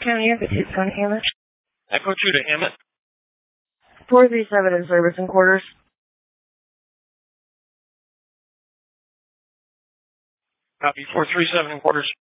County Echo 2 on Hammett. Echo 2 to Hammett. 437 in service and quarters. Copy 437 in quarters.